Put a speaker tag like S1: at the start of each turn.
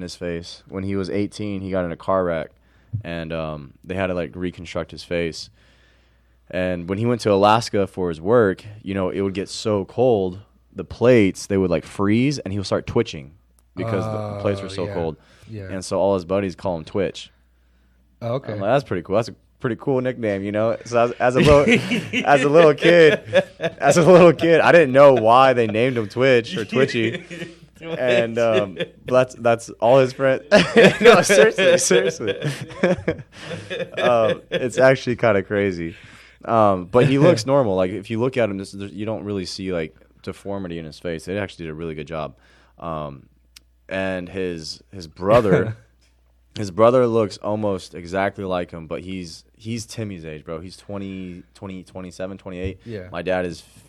S1: in his face. When he was 18, he got in a car wreck, and they had to like reconstruct his face. And when he went to Alaska for his work, you know, it would get so cold, the plates, they would like freeze, and he would start twitching because the plates were so cold.
S2: Yeah.
S1: And so all his buddies call him Twitch.
S2: Oh, okay.
S1: I'm like, that's pretty cool. That's a pretty cool nickname, you know. So as a little kid, I didn't know why they named him Twitch or Twitchy. And that's all his friends. No, seriously. It's actually kind of crazy. But he looks normal. Like if you look at him, you don't really see like deformity in his face. They actually did a really good job. And his brother, looks almost exactly like him, but he's Timmy's age, bro. He's 27, 28.
S2: Yeah.
S1: My dad is